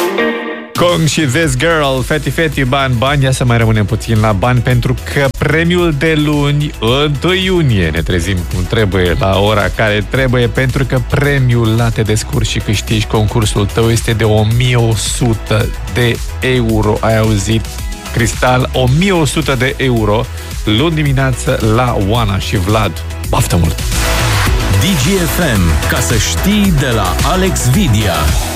Kong și This Girl, Feti, bani, ia să mai rămânem puțin la bani, pentru că premiul de luni, 1 iunie, ne trezim cum trebuie, la ora care trebuie, pentru că premiul la Te Descurci și Câștigi, concursul tău, este de 1100 de euro. Ai auzit, Cristal? 1100 de euro, luni dimineață la Oana și Vlad. Baftă mult! DGFM, ca să știi, de la Alex Vidia.